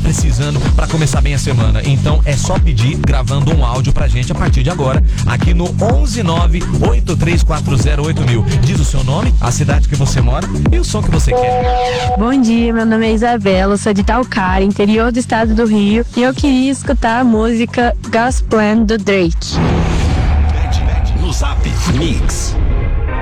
precisando pra começar bem a semana. Então é só pedir gravando um áudio pra gente a partir de agora, aqui no 11983408000. Diz o seu nome, a cidade que você mora e o som que você quer. Bom dia, meu nome é Isabela, sou de Talcara, interior do estado do Rio, e eu queria escutar a música God's Plan do Drake. No Zap Mix.